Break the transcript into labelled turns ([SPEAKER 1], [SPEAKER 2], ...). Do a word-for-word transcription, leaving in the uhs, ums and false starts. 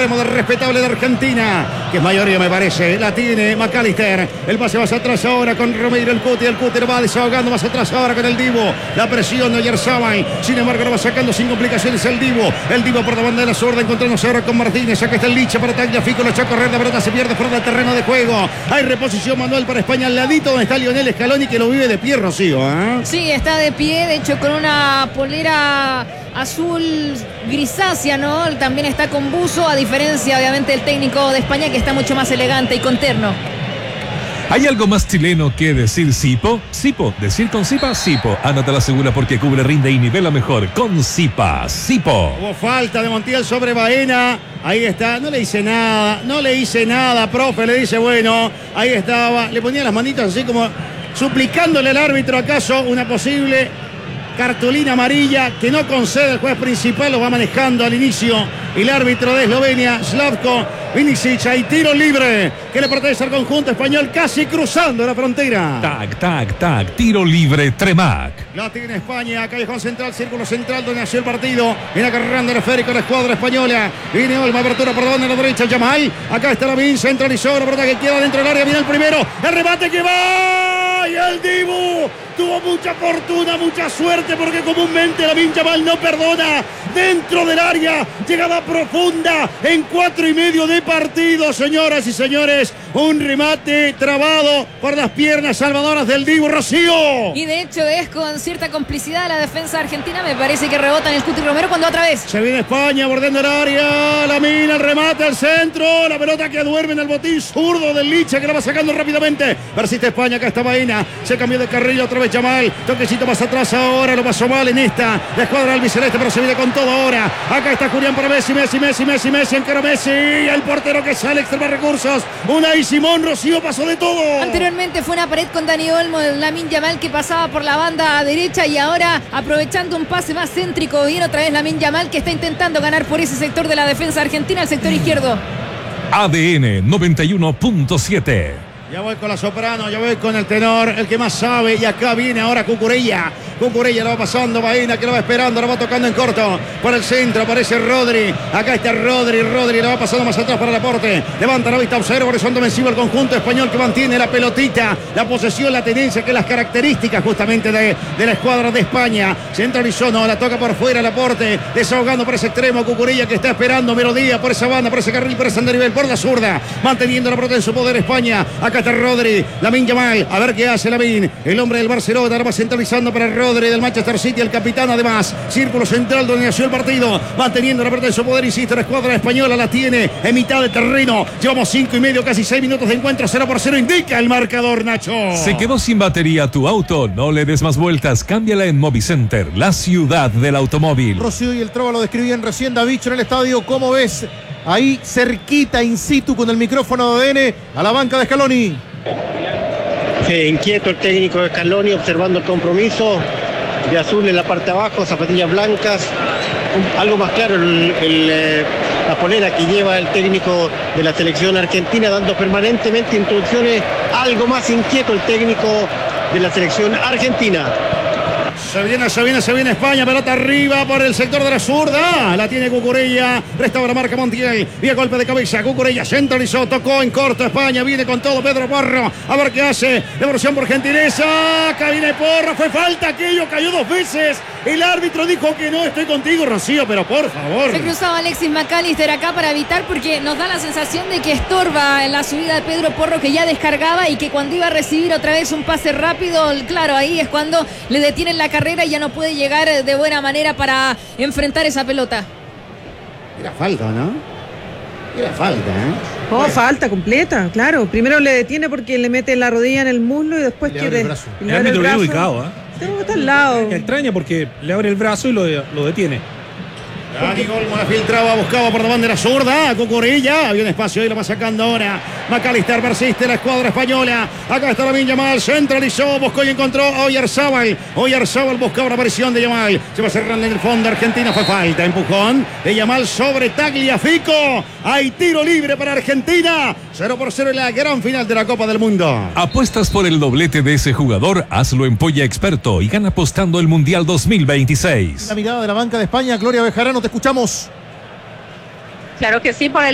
[SPEAKER 1] extremo de respetable de Argentina, que es mayoría me parece. La tiene McAllister. El pase más atrás ahora con Romero, el Cuti. El Cuti lo va desahogando más atrás ahora con el Divo. La presión de Oyarzabal. Sin embargo, lo va sacando sin complicaciones el Divo. El Divo por la banda de la zurda, encontrándose ahora con Martínez. Acá está el Licha para Tagliafico. Lo echó a correr. La pelota se pierde fuera del terreno de juego. Hay reposición manual para España al ladito donde está Lionel Scaloni, que lo vive de pie, Rocío. ¿eh?
[SPEAKER 2] Sí, está de pie. De hecho, con una polera azul grisácea, ¿no? También está con buzo, a diferencia, obviamente, del técnico de España, que está mucho más elegante y con terno.
[SPEAKER 3] ¿Hay algo más chileno que decir Sipo? Sipo, decir con Sipa, Sipo. Ándate la segura porque cubre, rinde y nivela mejor con Sipa, Sipo.
[SPEAKER 1] Hubo falta de Montiel sobre Baena. Ahí está, no le hice nada, no le hice nada, profe, le dice, bueno, ahí estaba. Le ponía las manitas así como suplicándole al árbitro acaso una posible cartulina amarilla que no concede el juez principal. Lo va manejando al inicio el árbitro de Eslovenia, Slavko Vinicic. Hay tiro libre que le pertenece al conjunto español, casi cruzando la frontera.
[SPEAKER 3] Tac, tac, tac, tiro libre Tremac.
[SPEAKER 1] La tiene España, callejón central, círculo central donde nació el partido. Viene agarrando el esférico la escuadra española. Viene Olma, abertura por donde la derecha, Yamal. Acá está Lamin, centralizó, la verdad que queda dentro del área. Viene el primero, el remate que va. Y el Dibu tuvo mucha fortuna, mucha suerte, porque comúnmente Lamin Yamal no perdona. Dentro del área, llegada profunda en cuatro y medio de partido, señoras y señores. Un remate trabado por las piernas salvadoras del Dibu, Rocío.
[SPEAKER 2] Y de hecho es con cierta complicidad la defensa argentina. Me parece que rebota en el Cuti Romero cuando otra vez.
[SPEAKER 1] Se viene España bordeando el área. La mina, el remate al centro. La pelota que duerme en el botín zurdo del Licha, que la va sacando rápidamente. Persiste España, acá está Baena. Se cambió de carril otra vez Yamal. Toquecito más atrás ahora. Lo pasó mal en esta. La escuadra albiceleste, pero se viene con todo ahora. Acá está Julián para Messi, Messi, Messi, Messi, Messi. Encara Messi. El portero que sale, extrema recursos. Unai Simón, Rocío, pasó de todo.
[SPEAKER 2] Anteriormente fue una pared con Dani Olmo, Lamine Yamal, que pasaba por la banda derecha, y ahora aprovechando un pase más céntrico, viene otra vez Lamine Yamal, que está intentando ganar por ese sector de la defensa argentina, el sector izquierdo.
[SPEAKER 3] A D N noventa y uno punto siete.
[SPEAKER 1] Ya voy con la soprano, ya voy con el tenor, el que más sabe. Y acá viene ahora Cucurella. Cucurella lo va pasando, Baena que lo va esperando, lo va tocando en corto. Por el centro aparece Rodri. Acá está Rodri, Rodri lo va pasando más atrás para el aporte. Levanta la vista, observa horizonte ofensivo el conjunto español, que mantiene la pelotita, la posesión, la tenencia, que es las características justamente de, de la escuadra de España. Centralizó, no, la toca por fuera el aporte, desahogando por ese extremo. Cucurella que está esperando melodía por esa banda, por ese carril, por ese nivel, por la zurda, manteniendo la pelota en su poder España. Acá está Rodri, Lamine Yamal, a ver qué hace Lamine, el hombre del Barcelona, va centralizando para Rodri del Manchester City, el capitán además, círculo central donde nació el partido, manteniendo la pelota en su poder, insisto, la escuadra española la tiene en mitad de terreno. Llevamos cinco y medio, casi seis minutos de encuentro, cero por cero indica el marcador, Nacho.
[SPEAKER 3] ¿Se quedó sin batería tu auto? No le des más vueltas, cámbiala en Movicenter, la ciudad del automóvil.
[SPEAKER 4] Rocío y el Trova lo describían recién, Davicho, en el estadio. ¿Cómo ves? Ahí cerquita, in situ, con el micrófono de A D N, a la banca de Scaloni.
[SPEAKER 5] Sí, inquieto el técnico de Scaloni, observando el compromiso. De azul en la parte de abajo, zapatillas blancas. Un, algo más claro, el, el, eh, la polera que lleva el técnico de la selección argentina, dando permanentemente instrucciones. Algo más inquieto el técnico de la selección argentina.
[SPEAKER 1] Se viene, se viene, se viene España, pelota arriba por el sector de la zurda. La tiene Cucurella, restaura marca Montiel. Vía golpe de cabeza, Cucurella centralizó, tocó en corto España, viene con todo Pedro Porro. A ver qué hace, devolución por gentileza. Acá viene Porro, fue falta aquello, cayó dos veces. El árbitro dijo que no, estoy contigo, Rocío, pero por favor.
[SPEAKER 2] Se cruzaba Alexis McAllister acá para evitar, porque nos da la sensación de que estorba en la subida de Pedro Porro, que ya descargaba, y que cuando iba a recibir otra vez un pase rápido, claro, ahí es cuando le detienen la carrera y ya no puede llegar de buena manera para enfrentar esa pelota.
[SPEAKER 1] Era falta, ¿no? Era falta, ¿eh?
[SPEAKER 6] Oh, bueno. Falta completa, claro. Primero le detiene porque le mete la rodilla en el muslo y después
[SPEAKER 4] le
[SPEAKER 6] quiere.
[SPEAKER 4] Abre el brazo.
[SPEAKER 6] Le
[SPEAKER 7] el
[SPEAKER 6] abre el brazo.
[SPEAKER 7] ubicado, ¿eh?
[SPEAKER 6] Está al lado.
[SPEAKER 7] Me extraña porque le abre el brazo y lo, lo detiene.
[SPEAKER 1] Dani Olmo la filtraba, buscaba por la bandera zurda. Cucurella, había un espacio ahí, lo va sacando ahora. McAllister, persiste la escuadra española. Acá está Lamine Yamal, centralizó, buscó y encontró a Oyarzabal. Oyarzabal buscaba la aparición de Yamal. Se va cerrando en el fondo Argentina, fue falta. Empujón de Yamal sobre Tagliafico. Hay tiro libre para Argentina. cero por cero en la gran final de la Copa del Mundo.
[SPEAKER 3] ¿Apuestas por el doblete de ese jugador? Hazlo en Polla Experto y gana apostando el Mundial dos mil veintiséis.
[SPEAKER 4] La mirada de la banca de España, Gloria Bejarano, te escuchamos.
[SPEAKER 8] Claro que sí, por el